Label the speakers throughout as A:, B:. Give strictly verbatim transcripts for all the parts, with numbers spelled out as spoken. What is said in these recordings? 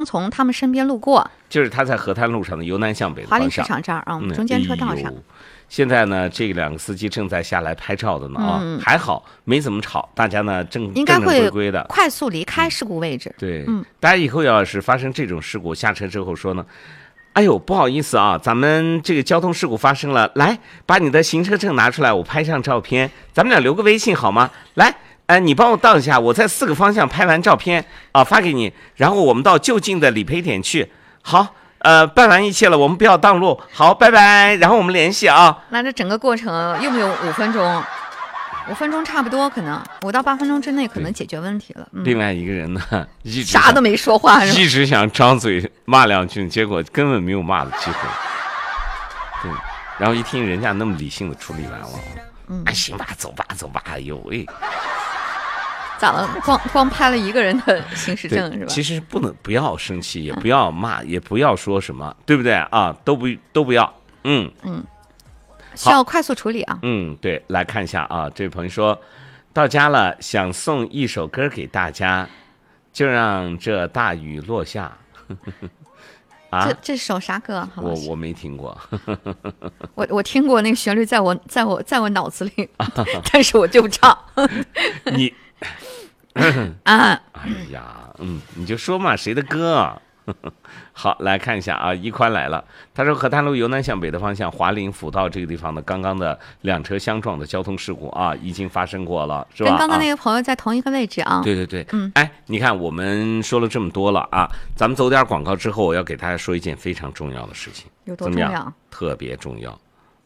A: 从他们身边路过，
B: 就是他在河滩路上的由南向北的方向，
A: 华林市场这儿啊、嗯，中间车道上。哎、
B: 现在呢，这两个司机正在下来拍照的呢啊、嗯，还好没怎么吵，大家呢正
A: 应该会
B: 正规的
A: 快速离开事故位置。
B: 嗯、对，
A: 嗯，
B: 大家以后要是发生这种事故，下车之后说呢，哎呦，不好意思啊，咱们这个交通事故发生了，来把你的行车证拿出来，我拍上照片，咱们俩留个微信好吗？来。哎，你帮我倒一下，我在四个方向拍完照片啊，发给你，然后我们到就近的理赔点去。好，呃，办完一切了，我们不要挡路。好，拜拜，然后我们联系啊。
A: 那这整个过程用不用五分钟？五分钟差不多，可能五到八分钟之内可能解决问题了。嗯、
B: 另外一个人呢，一直
A: 啥都没说话，
B: 一直想张嘴骂两句，结果根本没有骂的机会。对，然后一听人家那么理性的处理完了，嗯，哎，行吧，走吧，走吧，哎呦喂。
A: 咋了？光光拍了一个人的行驶证是吧？
B: 其实不能不要生气，也不要骂，嗯、也不要说什么，对不对啊？都不都不要。嗯
A: 嗯，需要快速处理啊。
B: 嗯，对，来看一下啊，这位朋友说，到家了，想送一首歌给大家，就让这大雨落下。啊，
A: 这这首啥歌？
B: 我我没听过。
A: 我我听过那个旋律，在我在我在我脑子里，但是我就不唱。
B: 你。
A: 啊，
B: 哎呀，嗯，你就说嘛，谁的歌啊？好，来看一下啊，一宽来了，他说河滩路由南向北的方向，华林辅道这个地方的刚刚的两车相撞的交通事故啊，已经发生过了，是吧？
A: 跟刚刚那个朋友在同一个位置啊。
B: 对对对，
A: 嗯，
B: 哎，你看我们说了这么多了啊，咱们走点广告之后，我要给大家说一件非常重要的事情。
A: 有多重要？
B: 特别重要。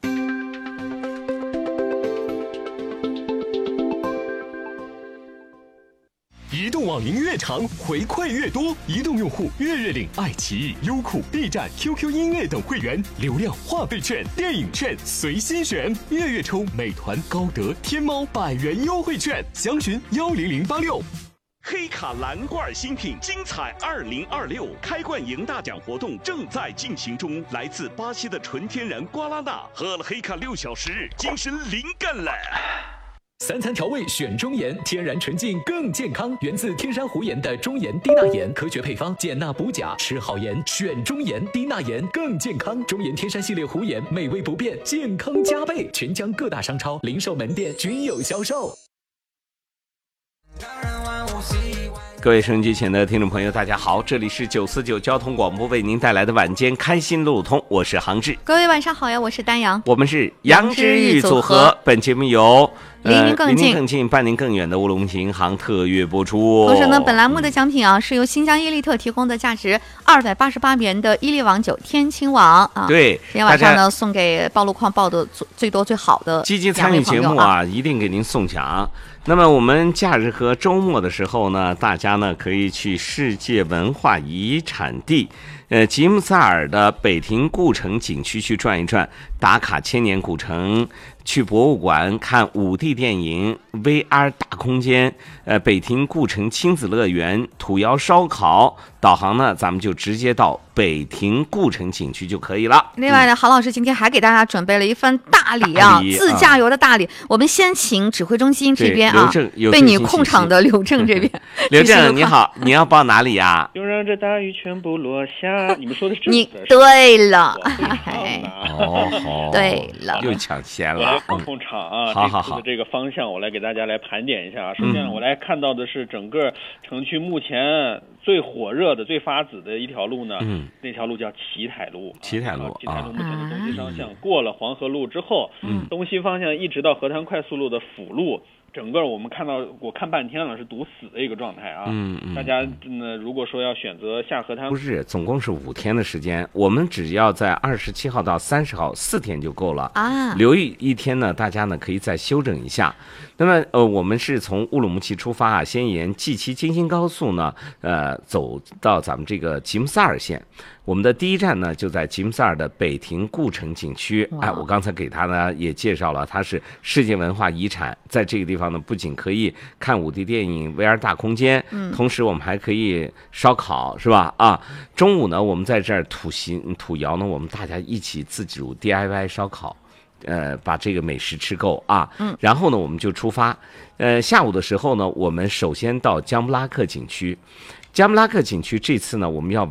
C: 移动网龄越长，回馈越多。移动用户月月领爱奇艺、优酷、B 站、Q Q 音乐等会员，流量话费券、电影券随心选，月月抽美团、高德、天猫百元优惠券，详询幺零零八六。
D: 黑卡蓝罐新品精彩二零二六开罐赢大奖活动正在进行中，来自巴西的纯天然瓜拉纳，喝了黑卡六小时，精神灵感了。
C: 三餐调味选中盐，天然纯净更健康，源自天山湖盐的中盐低钠盐，科学配方，减钠补钾，吃好盐选中盐，低钠盐更健康。中盐天山系列湖盐，美味不变，健康加倍，全疆各大商超、零售门店均有销售。
B: 各位收音机前的听众朋友，大家好，这里是九四九交通广播为您带来的晚间开心路通，我是杭志。
A: 各位晚上好呀，我是丹阳，
B: 我们是杨之玉组合。本节目由
A: 离您更近、
B: 离您更近、伴您更远的乌龙琴行特约播出。
A: 同时呢，本栏目的奖品啊，是由新疆伊利特提供的价值二百八十八元的伊利网酒天青网啊。
B: 对，
A: 今天晚上呢，送给报路况报的最多最好的
B: 积极参与节目啊，一定给您送奖。那么我们假日和周末的时候呢，大家呢可以去世界文化遗产地，呃，吉姆萨尔的北亭故城景区去转一转，打卡千年古城，去博物馆看五 D 电影 V R 大空间，呃，北亭故城亲子乐园，土窑烧烤。导航呢，咱们就直接到北亭故城景区就可以了。
A: 另外呢，郝老师今天还给大家准备了一份大礼啊，礼自驾游的大礼。啊、我们先请指挥中心这边啊，被你控场的刘正这边。
B: 刘正你好，你要报哪里呀、啊？
E: 就让这大雨全部落下。你们说的是
A: 你对了，
B: 哦，
A: 对了，
B: 又抢先了。
E: 我来控场啊，
B: 好好好，
E: 这个方向我来给大家来盘点一下啊。首先我来看到的是整个城区目前最火热的、最发紫的一条路呢，嗯，那条路叫齐台路。
B: 齐台路，
E: 齐台路目前的东西方向、啊、过了黄河路之后，嗯，东西方向一直到河滩快速路的辅路。整个我们看到，我看半天了，是堵死的一个状态啊。嗯嗯。大家呢，如果说要选择下河滩，
B: 不是，总共是五天的时间，我们只要在二十七号到三十号四天就够了啊。留一一天呢，大家呢可以再休整一下。那么呃，我们是从乌鲁木齐出发啊，先沿 G 七京津高速呢，呃，走到咱们这个吉木萨尔县。我们的第一站呢，就在吉木萨尔的北亭故城景区。哎，我刚才给他呢也介绍了，它是世界文化遗产，在这个地方呢，不仅可以看五 D 电影 V R 大空间，嗯，同时我们还可以烧烤，是吧？啊，中午呢，我们在这儿土行土窑呢，我们大家一起自主 D I Y 烧烤。呃，把这个美食吃够啊，嗯，然后呢，我们就出发。呃，下午的时候呢，我们首先到江布拉克景区。江布拉克景区这次呢，我们要